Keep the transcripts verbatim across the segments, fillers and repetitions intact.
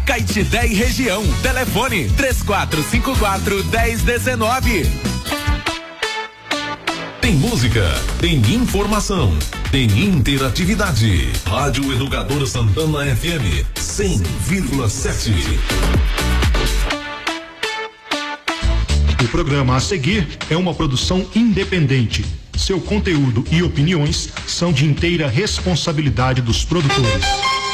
Caetité e região. Telefone três quatro cinco quatro, um zero um nove. Tem música, tem informação, tem interatividade. Rádio Educadora Santana F M cem vírgula sete. O programa a seguir é uma produção independente. Seu conteúdo e opiniões são de inteira responsabilidade dos produtores.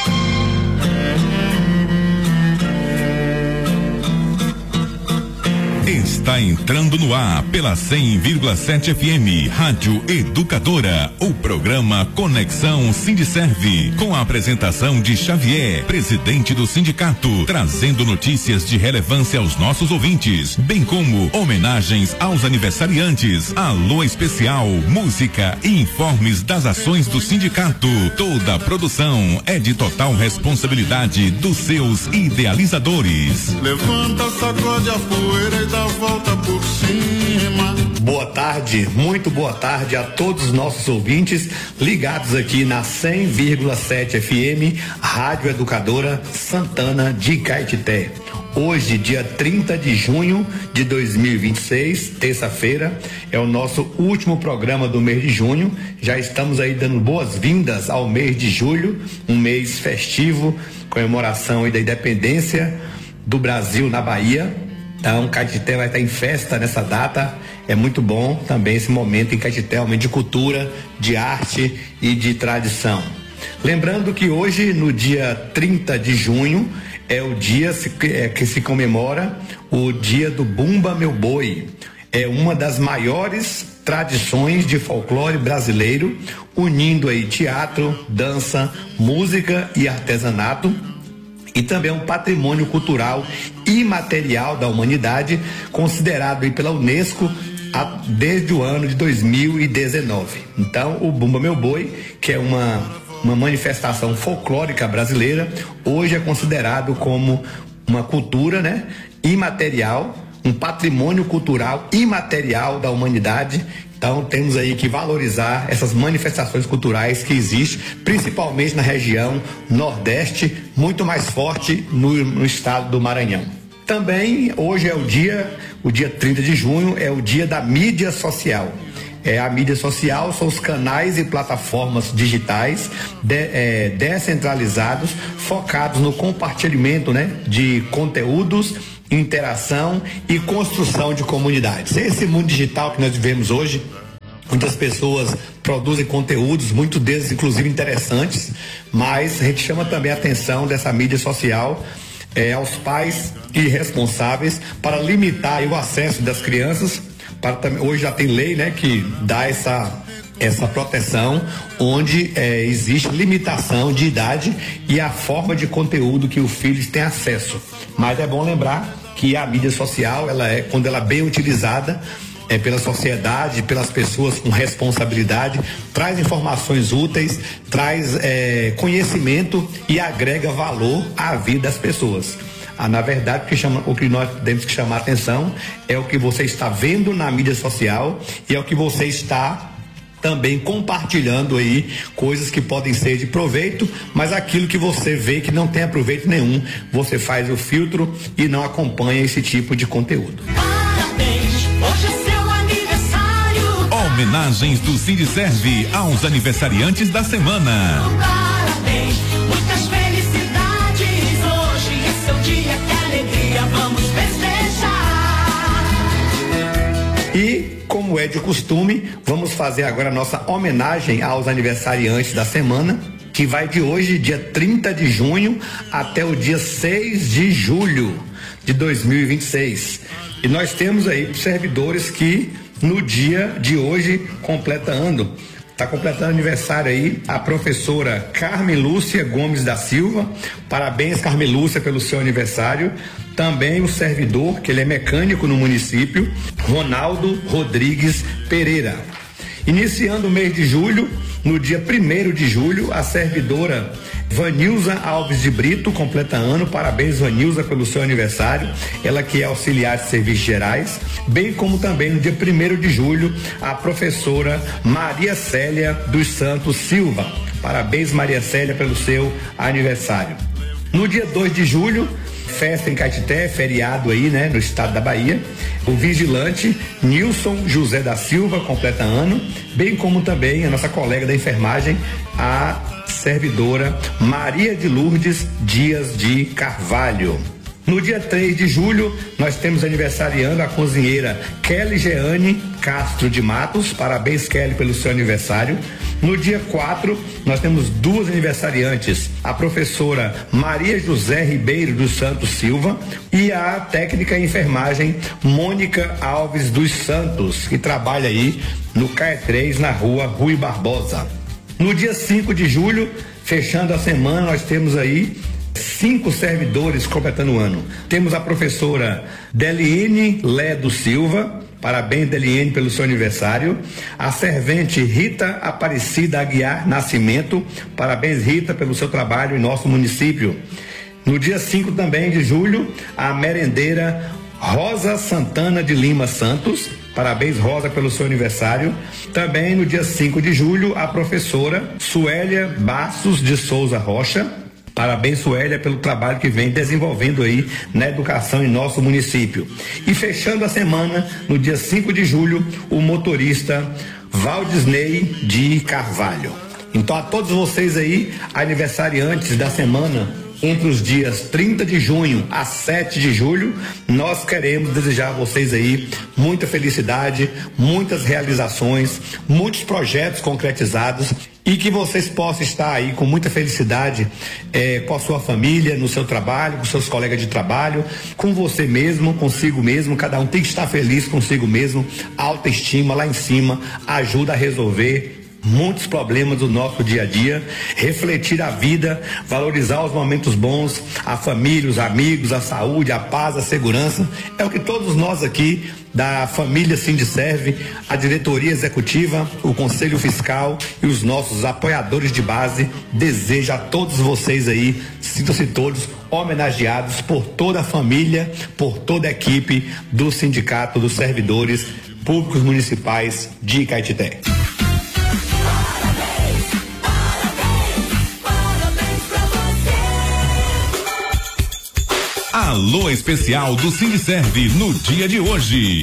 Está entrando no ar pela cem vírgula sete F M, Rádio Educadora, o programa Conexão Sindicerve, com a apresentação de Xavier, presidente do sindicato, trazendo notícias de relevância aos nossos ouvintes, bem como homenagens aos aniversariantes, alô especial, música e informes das ações do sindicato. Toda a produção é de total responsabilidade dos seus idealizadores. Levanta, sacode a poeira e dá volta por cima. Boa tarde, muito boa tarde a todos os nossos ouvintes ligados aqui na cem vírgula sete F M, Rádio Educadora Santana de Caetité. Hoje, dia trinta de junho de dois mil e vinte e seis, terça-feira, é o nosso último programa do mês de junho. Já estamos aí dando boas-vindas ao mês de julho, um mês festivo, comemoração aí da independência do Brasil na Bahia. Então, Caetité vai estar em festa nessa data. É muito bom também esse momento em Caetité, um momento de cultura, de arte e de tradição. Lembrando que hoje, no dia trinta de junho, é o dia que se comemora o dia do Bumba Meu Boi. É uma das maiores tradições de folclore brasileiro, unindo aí teatro, dança, música e artesanato. E também é um patrimônio cultural imaterial da humanidade, considerado aí pela Unesco a, desde o ano de dois mil e dezenove. Então, o Bumba Meu Boi, que é uma, uma manifestação folclórica brasileira, hoje é considerado como uma cultura, né, imaterial, um patrimônio cultural imaterial da humanidade. Então temos aí que valorizar essas manifestações culturais que existem, principalmente na região Nordeste, muito mais forte no, no estado do Maranhão. Também hoje é o dia, o dia trinta de junho, é o dia da mídia social. É, a mídia social são os canais e plataformas digitais de, é, descentralizados, focados no compartilhamento, né, de conteúdos, interação e construção de comunidades. Esse mundo digital que nós vivemos hoje, muitas pessoas produzem conteúdos, muitos deles inclusive interessantes, mas a gente chama também a atenção dessa mídia social é, aos pais irresponsáveis para limitar aí o acesso das crianças. Para, hoje já tem lei, né, que dá essa essa proteção, onde é, existe limitação de idade e a forma de conteúdo que os filhos têm acesso. Mas é bom lembrar que a mídia social, ela é, quando ela é bem utilizada é, pela sociedade, pelas pessoas com responsabilidade, traz informações úteis, traz é, conhecimento e agrega valor à vida das pessoas. Ah, na verdade, o que, chama, o que nós temos que chamar a atenção é o que você está vendo na mídia social e é o que você está também compartilhando aí coisas que podem ser de proveito, mas aquilo que você vê que não tem proveito nenhum, você faz o filtro e não acompanha esse tipo de conteúdo. Parabéns, hoje é seu aniversário. Homenagens do Sindicerve aos aniversariantes da semana. Parabéns, muitas felicidades, hoje é seu dia, que alegria, vamos festejar. E como é de costume, vamos fazer agora a nossa homenagem aos aniversariantes da semana, que vai de hoje, dia trinta de junho, até o dia seis de julho de dois mil e vinte e seis. E nós temos aí servidores que no dia de hoje completa ano. Está completando aniversário aí a professora Carmen Lúcia Gomes da Silva. Parabéns, Carmen Lúcia, pelo seu aniversário. Também o servidor, que ele é mecânico no município, Ronaldo Rodrigues Pereira. Iniciando o mês de julho, no dia primeiro de julho, a servidora Vanilza Alves de Brito completa ano. Parabéns, Vanilza, pelo seu aniversário. Ela que é auxiliar de serviços gerais. Bem como também no dia primeiro de julho, a professora Maria Célia dos Santos Silva. Parabéns, Maria Célia, pelo seu aniversário. No dia dois de julho, festa em Caetité, feriado aí, né, no estado da Bahia. O vigilante Nilson José da Silva completa ano, bem como também a nossa colega da enfermagem, a servidora Maria de Lourdes Dias de Carvalho. No dia três de julho, nós temos aniversariando a cozinheira Kelly Jeane Castro de Matos. Parabéns, Kelly, pelo seu aniversário. No dia quatro, nós temos duas aniversariantes, a professora Maria José Ribeiro dos Santos Silva e a técnica em enfermagem Mônica Alves dos Santos, que trabalha aí no C A E três, na rua Rui Barbosa. No dia cinco de julho, fechando a semana, nós temos aí cinco servidores completando o ano. Temos a professora Deliene Ledo Silva, parabéns Deliene pelo seu aniversário. A servente Rita Aparecida Aguiar Nascimento, parabéns Rita pelo seu trabalho em nosso município. No dia cinco também de julho, a merendeira Rosa Santana de Lima Santos, parabéns Rosa pelo seu aniversário. Também no dia cinco de julho, a professora Suélia Bastos de Souza Rocha, parabéns, Suélia, pelo trabalho que vem desenvolvendo aí na educação em nosso município. E fechando a semana, no dia cinco de julho, o motorista Valdisney de Carvalho. Então, a todos vocês aí, aniversariantes da semana, entre os dias trinta de junho a sete de julho, nós queremos desejar a vocês aí muita felicidade, muitas realizações, muitos projetos concretizados e que vocês possam estar aí com muita felicidade eh, com a sua família, no seu trabalho, com seus colegas de trabalho, com você mesmo, consigo mesmo. Cada um tem que estar feliz consigo mesmo. Autoestima lá em cima ajuda a resolver muitos problemas do nosso dia a dia, refletir a vida, valorizar os momentos bons, a família, os amigos, a saúde, a paz, a segurança. É o que todos nós aqui da família Sindiserve, a diretoria executiva, o conselho fiscal e os nossos apoiadores de base desejam a todos vocês aí, sintam-se todos homenageados por toda a família, por toda a equipe do Sindicato dos Servidores Públicos Municipais de Caetité. Alô especial do Sindiserve no dia de hoje.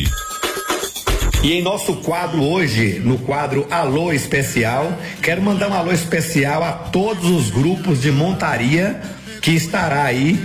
E em nosso quadro hoje, no quadro Alô Especial, quero mandar um alô especial a todos os grupos de montaria que estará aí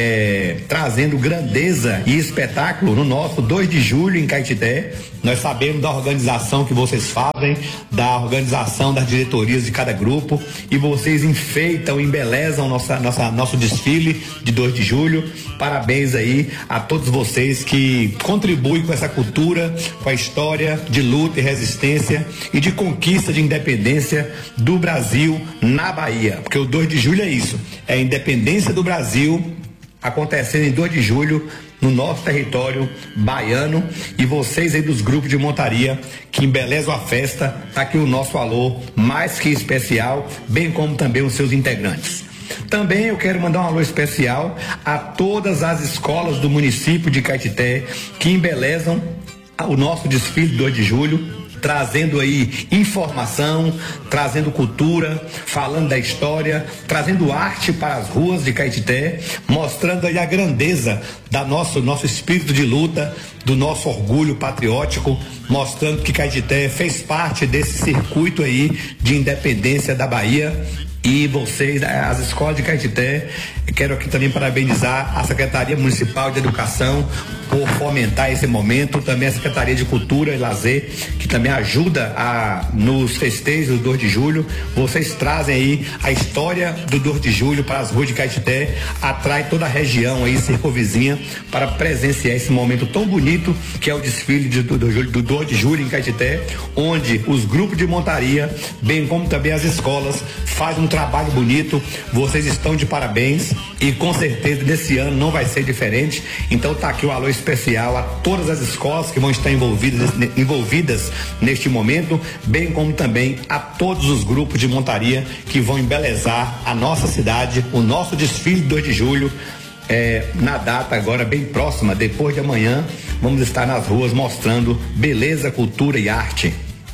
é, trazendo grandeza e espetáculo no nosso dois de julho em Caetité. Nós sabemos da organização que vocês fazem, da organização das diretorias de cada grupo, e vocês enfeitam, embelezam nossa, nossa, nosso desfile de dois de julho. Parabéns aí a todos vocês que contribuem com essa cultura, com a história de luta e resistência e de conquista de independência do Brasil na Bahia, porque o dois de julho é isso, é a independência do Brasil acontecendo em dois de julho no nosso território baiano. E vocês aí dos grupos de montaria que embelezam a festa, tá aqui o nosso alô mais que especial, bem como também os seus integrantes. Também eu quero mandar um alô especial a todas as escolas do município de Caetité que embelezam o nosso desfile dois de julho, trazendo aí informação, trazendo cultura, falando da história, trazendo arte para as ruas de Caetité, mostrando aí a grandeza da nosso, nosso espírito de luta, do nosso orgulho patriótico, mostrando que Caetité fez parte desse circuito aí de independência da Bahia. E vocês, as escolas de Caetité, quero aqui também parabenizar a Secretaria Municipal de Educação por fomentar esse momento, também a Secretaria de Cultura e Lazer, que também ajuda a, nos festejos do dois de julho. Vocês trazem aí a história do dois de julho para as ruas de Caetité, atrai toda a região aí circunvizinha para presenciar esse momento tão bonito que é o desfile de, do, do, do dois de julho em Caetité, onde os grupos de montaria, bem como também as escolas, fazem um trabalho bonito. Vocês estão de parabéns e com certeza desse ano não vai ser diferente. Então tá aqui o alô especial a todas as escolas que vão estar envolvidas, envolvidas neste momento, bem como também a todos os grupos de montaria que vão embelezar a nossa cidade, o nosso desfile dois de julho. É, na data agora bem próxima, depois de amanhã, vamos estar nas ruas mostrando beleza, cultura e arte.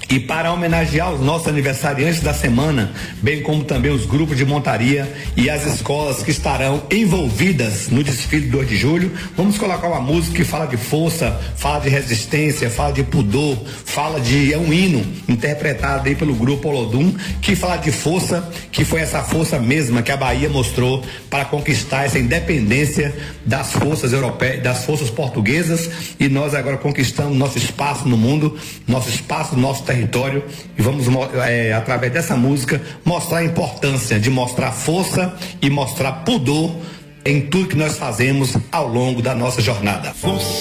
E para homenagear os nossos aniversariantes da semana, bem como também os grupos de montaria e as escolas que estarão envolvidas no desfile do dois de julho, vamos colocar uma música que fala de força, fala de resistência, fala de pudor, fala de, é um hino interpretado aí pelo grupo Olodum, que fala de força, que foi essa força mesma que a Bahia mostrou para conquistar essa independência das forças europeias, das forças portuguesas, e nós agora conquistamos nosso espaço no mundo, nosso espaço no nosso território. Território, e vamos, é, através dessa música, mostrar a importância de mostrar força e mostrar pudor em tudo que nós fazemos ao longo da nossa jornada.